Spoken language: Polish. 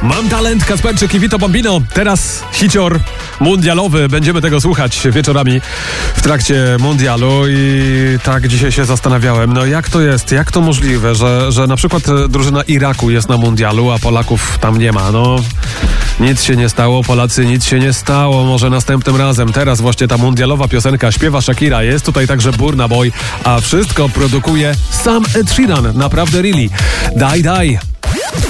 Mam talent, Kasperczyk i Vito Bambino. Teraz hicior mundialowy. Będziemy tego słuchać wieczorami w trakcie mundialu i tak dzisiaj się zastanawiałem, no jak to jest, jak to możliwe, że na przykład drużyna Iraku jest na mundialu, a Polaków tam nie ma. No nic się nie stało, Polacy, nic się nie stało, może następnym razem. Teraz właśnie ta mundialowa piosenka śpiewa Shakira, jest tutaj także Burna Boy, a wszystko produkuje sam Ed Sheeran. Naprawdę really. Daj.